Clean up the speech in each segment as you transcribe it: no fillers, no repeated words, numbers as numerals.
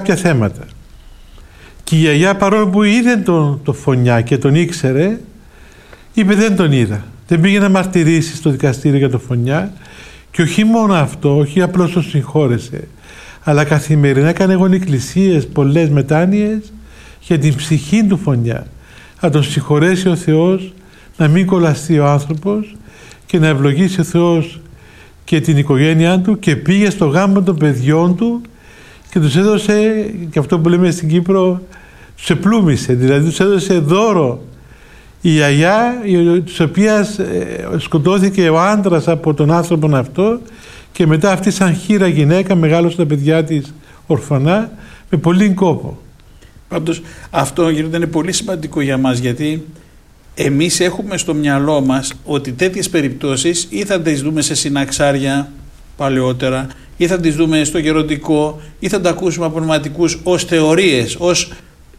κάποια θέματα. Και η γιαγιά, παρόλο που είδε το Φωνιά και τον ήξερε, είπε δεν τον είδα. Δεν πήγε να μαρτυρήσει στο δικαστήριο για το Φωνιά, και όχι μόνο αυτό, όχι απλώς τον συγχώρεσε, αλλά καθημερινά έκανε γονικλησίες, πολλές μετάνοιες για την ψυχή του Φωνιά. Να τον συγχωρέσει ο Θεός, να μην κολλαστεί ο άνθρωπος και να ευλογήσει ο Θεός και την οικογένειά του, και πήγε στο γάμο των παιδιών του και τους έδωσε, και αυτό που λέμε στην Κύπρο, τους επλούμησε, δηλαδή τους έδωσε δώρο η γιαγιά, της οποίας σκοτώθηκε ο άντρας από τον άνθρωπο αυτό, και μετά αυτή σαν χήρα γυναίκα μεγάλωσε τα παιδιά της ορφανά με πολύ κόπο. Πάντως αυτό είναι πολύ σημαντικό για μας, γιατί εμείς έχουμε στο μυαλό μας ότι τέτοιες περιπτώσεις ή θα τις δούμε σε συναξάρια παλαιότερα, ή θα τις δούμε στο γεροντικό, ή θα τα ακούσουμε από πνευματικούς ως θεωρίες, ως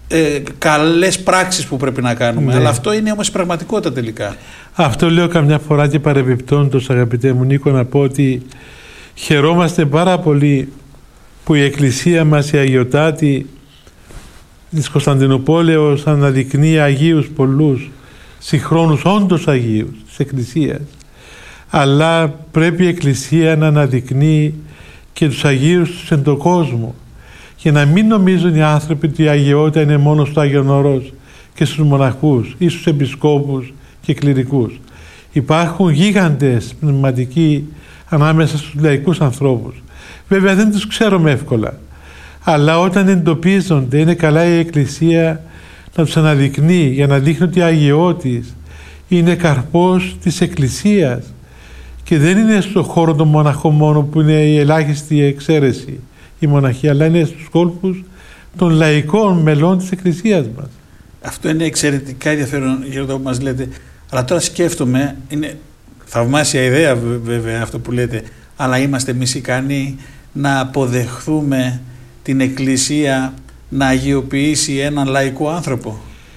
καλές πράξεις που πρέπει να κάνουμε. Ναι. Αλλά αυτό είναι όμως η πραγματικότητα τελικά. Αυτό λέω καμιά φορά και παρεμπιπτόντως, αγαπητέ μου Νίκο, να πω ότι χαιρόμαστε πάρα πολύ που η Εκκλησία μας, η Αγιωτάτη της Κωνσταντινούπολεως, αναδεικνύει Αγίους πολλούς, συγχρόνους όντως Αγίους της Εκκλησίας. Αλλά πρέπει η Εκκλησία να αναδεικνύει και τους Αγίους τους εν τον κόσμο, για να μην νομίζουν οι άνθρωποι ότι η αγιότητα είναι μόνο στο Άγιον Ορός και στους μοναχούς ή στους επισκόπους και κληρικούς. Υπάρχουν γίγαντες πνευματικοί ανάμεσα στους λαϊκούς ανθρώπους. Βέβαια δεν τους ξέρουμε εύκολα, αλλά όταν εντοπίζονται είναι καλά η Εκκλησία να τους αναδεικνύει, για να δείχνει ότι η αγιότης είναι καρπός της Εκκλησίας και δεν είναι στο χώρο των μοναχών μόνο, που είναι η ελάχιστη εξαίρεση η μοναχή, αλλά είναι στους κόλπους των λαϊκών μελών της Εκκλησίας μας. Αυτό είναι εξαιρετικά ενδιαφέρον για το που μας λέτε. Αλλά τώρα σκέφτομαι, είναι θαυμάσια ιδέα βέβαια αυτό που λέτε, αλλά είμαστε εμείς ικανοί να αποδεχθούμε την Εκκλησία να αγιοποιήσει έναν λαϊκό άνθρωπο?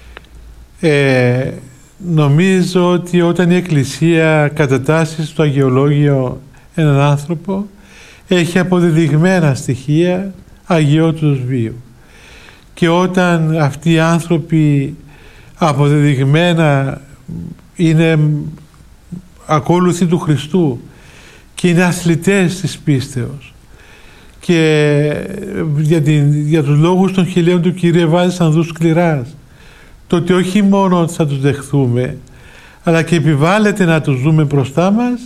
Νομίζω ότι όταν η Εκκλησία κατατάσσει στο αγιολόγιο έναν άνθρωπο, έχει αποδεδειγμένα στοιχεία αγιότητος βίου. Και όταν αυτοί οι άνθρωποι αποδεδειγμένα είναι ακόλουθοι του Χριστού και είναι αθλητές της πίστεως, και για τους λόγους των χιλίων του Κυρίου βάζησαν δούς σκληράς, τότε όχι μόνο θα τους δεχθούμε, αλλά και επιβάλλεται να τους δούμε μπροστά μας,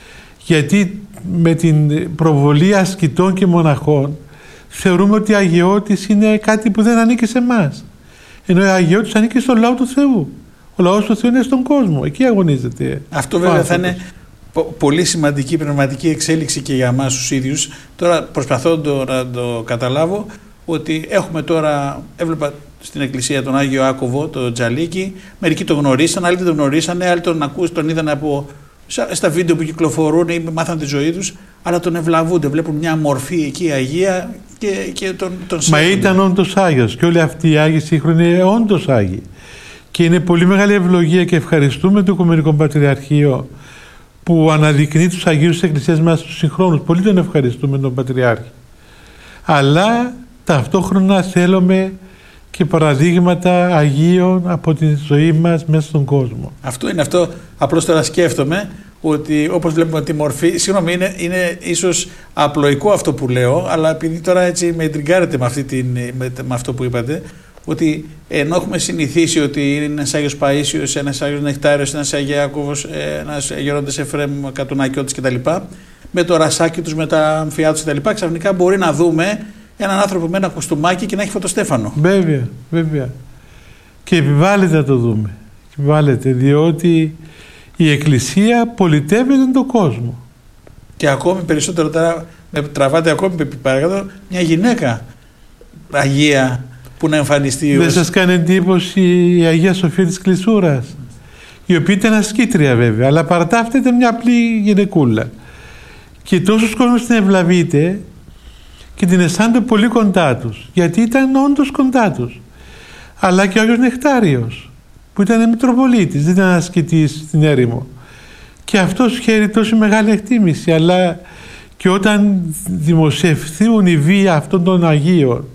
γιατί με την προβολή ασκητών και μοναχών θεωρούμε ότι η αγιότης είναι κάτι που δεν ανήκει σε εμάς, ενώ η αγιότης ανήκει στον λαό του Θεού. Ο λαός του Θεού είναι στον κόσμο, εκεί αγωνίζεται. Αυτό βέβαια θα είναι πολύ σημαντική πνευματική εξέλιξη και για εμάς τους ίδιους. Τώρα προσπαθώ να το καταλάβω, ότι έχουμε τώρα, έβλεπα στην εκκλησία τον Άγιο Άκωβο, τον Τζαλίκη, μερικοί τον γνωρίσαν, άλλοι δεν τον γνωρίσανε, άλλοι τον είδαν από στα βίντεο που κυκλοφορούν ή μάθαν τη ζωή τους, αλλά τον ευλαβούνται, βλέπουν μια μορφή εκεί Αγία και τον σέβονται. Μα ήταν όντως Άγιος, και όλοι αυτοί οι Άγιοι σύγχρονοι είναι όντως Άγιοι. Και είναι πολύ μεγάλη ευλογία και ευχαριστούμε το Οικουμενικό Πατριαρχείο που αναδεικνύει τους Αγίους της Εκκλησίας μας στους συγχρόνους. Πολύ τον ευχαριστούμε τον Πατριάρχη. Αλλά ταυτόχρονα θέλουμε και παραδείγματα Αγίων από τη ζωή μας μέσα στον κόσμο. Αυτό είναι αυτό. Απλώς τώρα σκέφτομαι ότι όπως βλέπουμε τη μορφή, συγγνώμη, είναι ίσως απλοϊκό αυτό που λέω, αλλά επειδή τώρα έτσι με τριγκάρετε με αυτό που είπατε, ότι ενώ έχουμε συνηθίσει ότι είναι ένας Άγιος Παΐσιος, ένας Άγιος Νεκτάριος, ένας Άγιος Ιάκωβος, ένας Γέροντας Εφραίμ Κατουνακιώτης κτλ., με το ρασάκι τους, με τα αμφιά τους κτλ., ξαφνικά μπορεί να δούμε έναν άνθρωπο με ένα κουστούμάκι και να έχει φωτοστέφανο. Βέβαια, βέβαια. Και επιβάλλεται να το δούμε. Επιβάλλεται, διότι η Εκκλησία πολιτεύεται τον κόσμο. Και ακόμη περισσότερο τώρα, με τραβάτε ακόμη παρακάτω, μια γυναίκα Αγία που να εμφανιστεί. Δεν σας κάνει εντύπωση η Αγία Σοφία της Κλεισούρας, η οποία ήταν ασκήτρια βέβαια, αλλά παρά τα αυτά ήταν μια απλή γυναικούλα. Και τόσος κόσμος την ευλαβείται και την αισθάνονται πολύ κοντά τους, γιατί ήταν όντως κοντά τους. Αλλά και ο Άγιος Νεκτάριος, που ήταν Μητροπολίτης, δεν ήταν ασκητής στην έρημο. Και αυτός χαίρει τόσο μεγάλη εκτίμηση, αλλά και όταν δημοσιευθούν η βία αυτών των Αγίων